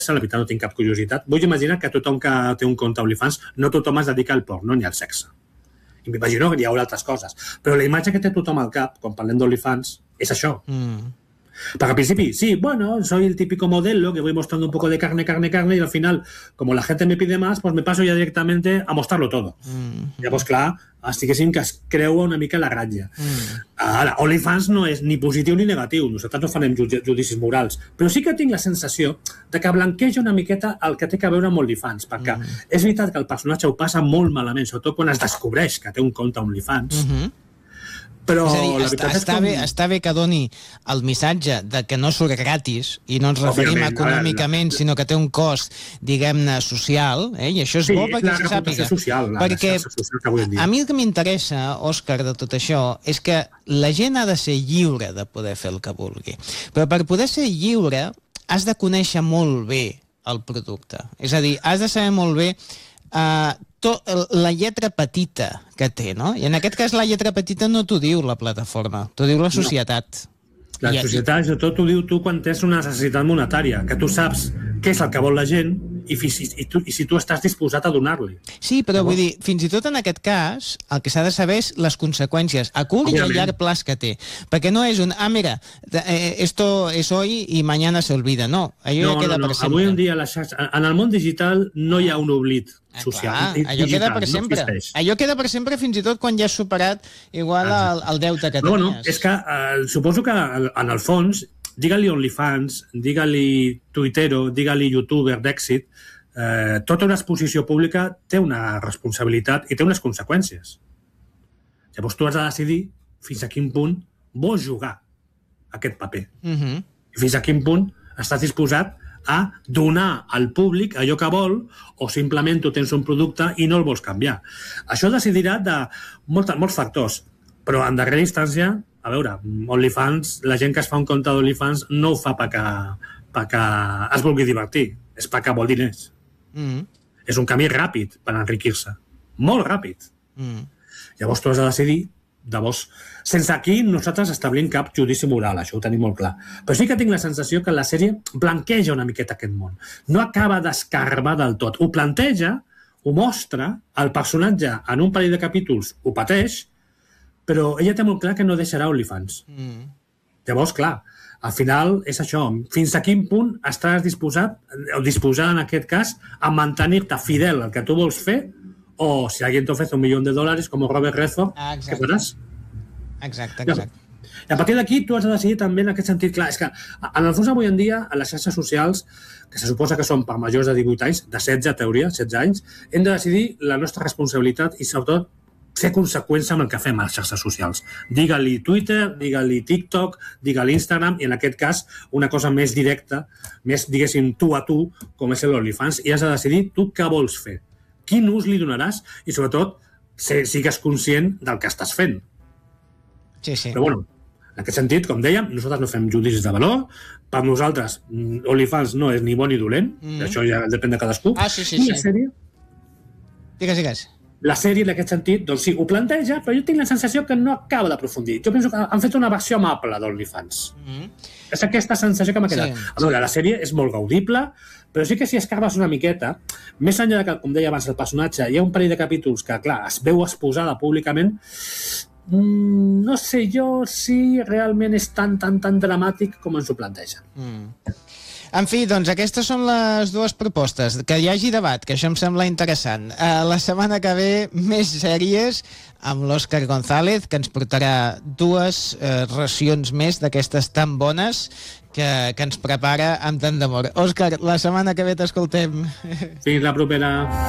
la veritat no tinc cap curiositat. Vull imaginar que tothom que té un compte OnlyFans, no tothom es dedica al porno ni al sexe. I m'imagino que hi haurà altres coses. Però la imatge que té tothom al cap, quan parlem d'OnlyFans, és això. Porque al principio, sí, bueno, soy el típico modelo que voy mostrando un poco de carne y al final, como la gente me pide más, pues me paso ya directamente a mostrarlo todo. Llavors, clar, estiguéssim que es creua una mica la ratlla. Ara, OnlyFans no és ni positiu ni negatiu, nosaltres no farem judicis morals, però sí que tinc la sensació de que blanqueja una miqueta el que té que veure amb OnlyFans, perquè és veritat que el personatge ho passa molt malament, sobretot quan es descobreix que té un compte OnlyFans, però és a dir, està bé que doni el missatge de que no surt gratis i no ens referim econòmicament, sinó que té un cost, diguem-ne, social, i això és bo perquè se sàpiga. Perquè a mi el que m'interessa, Òscar, de tot això, és que la gent ha de ser lliure de poder fer el que vulgui. Però per poder ser lliure has de conèixer molt bé el producte. És a dir, has de saber molt bé la lletra petita que té, no? I en aquest cas la lletra petita no t'ho diu la plataforma, t'ho diu la societat. La societat, sobretot, t'ho diu tu quan tens una necessitat monetària, que tu saps què és el que vol la gent i si tu estàs disposat a donar-li. Sí, però vull dir, fins i tot en aquest cas, el que s'ha de saber és les conseqüències a curt i a llarg plaç que té. Perquè no és un, mira, esto es hoy y mañana se olvida. No, allò ja queda per sempre. Avui en dia, en el món digital no hi ha un oblit social. Allò queda per sempre. Allò queda per sempre fins i tot quan ja has superat igual el deute que tenies. No, és que suposo que en el fons, digue-li OnlyFans, digue-li tuitero, digue-li youtuber d'èxit, tota una exposició pública té una responsabilitat i té unes conseqüències. Llavors tu has de decidir fins a quin punt vols jugar aquest paper. I fins a quin punt estàs disposat a donar al públic allò que vol o simplement tu tens un producte i no el vols canviar. Això decidirà de molts factors, però en darrera instància, a veure, OnlyFans, la gent que es fa un compte d'OnlyFans no ho fa perquè es vulgui divertir, és perquè vol diners. És un camí ràpid per enriquir-se, molt ràpid. Llavors tu has de decidir, sense aquí nosaltres establim cap judici moral, això ho tenim molt clar. Però sí que tinc la sensació que la sèrie blanqueja una miqueta aquest món. No acaba d'escarbar del tot. Ho planteja, ho mostra, el personatge en un parell de capítols ho pateix, però ella té molt clar que no deixarà OnlyFans. Llavors, clar, al final és això. Fins a quin punt estàs disposat, o disposada en aquest cas, a mantenir-te fidel al que tu vols fer, o si alguien te ofrece $1 million, com Robert Redford, què faràs? Exacte. I a partir d'aquí tu has de decidir també en aquest sentit. Clar, és que en el fons avui en dia, a les xarxes socials, que se suposa que són per majors de 18 anys, de 16, teoria, 16 anys, hem de decidir la nostra responsabilitat i, sobretot, ser conseqüència amb el que fem a les xarxes socials. Digue-li Twitter, digue-li TikTok, digue-li Instagram, i en aquest cas una cosa més directa, més, diguéssim, tu a tu, com és l'OnlyFans, i has de decidir tu què vols fer, quin ús li donaràs i, sobretot, sigues conscient del que estàs fent. Sí. Però, bueno, en aquest sentit, com dèiem, nosaltres no fem judicis de valor, per nosaltres OnlyFans no és ni bon ni dolent, això ja depèn de cadascú. Sí. I la sèrie... Digues. La sèrie, en aquest sentit, doncs sí, ho planteja, però jo tinc la sensació que no acaba d'aprofundir. Jo penso que han fet una versió amable d'OnlyFans. És aquesta sensació que m'ha quedat. A veure, la sèrie és molt gaudible, però sí que si escarbes una miqueta, més enllà de que, com deia abans, el personatge, hi ha un parell de capítols que, clar, es veu exposada públicament, no sé jo si realment és tan dramàtic com ens ho planteja. En fi, doncs aquestes són les dues propostes. Que hi hagi debat, que això em sembla interessant. La setmana que ve, més sèries amb l'Òscar González, que ens portarà dues racions més d'aquestes tan bones que ens prepara amb tant d'amor. Òscar, la setmana que ve t'escoltem. Fins la propera.